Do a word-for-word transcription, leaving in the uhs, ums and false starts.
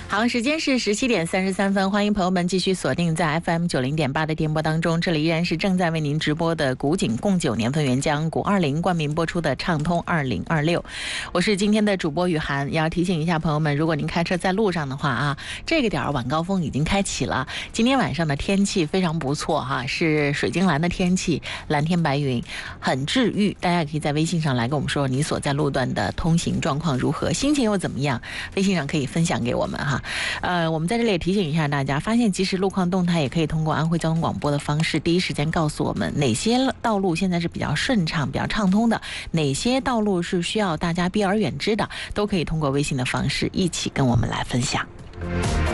好，时间是十七点三十三分，欢迎朋友们继续锁定在 F M 九零点八的电波当中，这里依然是正在为您直播的古井贡九年份原浆古二零冠名播出的畅通二零二六，我是今天的主播雨涵，也要提醒一下朋友们，如果您开车在路上的话啊，这个点儿晚高峰已经开启了，今天晚上的天气非常不错哈、啊，是水晶蓝的天气，蓝天白云，很治愈，大家可以在微信上来跟我们说你所在路段的通行状况如何，心情又怎么样，微信上可以分享给我们哈。呃，我们在这里也提醒一下大家，发现即时路况动态也可以通过安徽交通广播的方式，第一时间告诉我们哪些道路现在是比较顺畅、比较畅通的，哪些道路是需要大家避而远之的，都可以通过微信的方式一起跟我们来分享。